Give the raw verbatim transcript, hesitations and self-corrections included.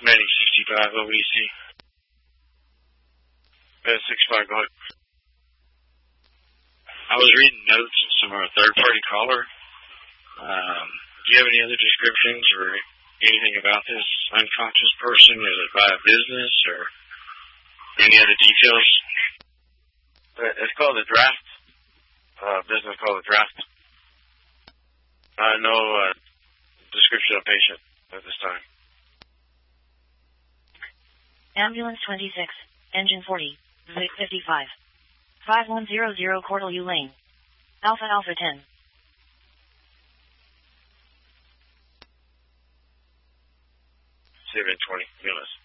Manny sixty-five O E C. Uh, sixty-five, go ahead. I was reading notes from a third-party caller. Um, do you have any other descriptions or anything about this unconscious person? Is it by a business or any other details? It's called the Draft. Uh, business called the Draft. Uh, no uh, description of patient at this time. Ambulance twenty-six, engine forty, Vic fifty-five. five one zero zero Cordelview Lane. Alpha Alpha ten. Seven twenty, Mulis.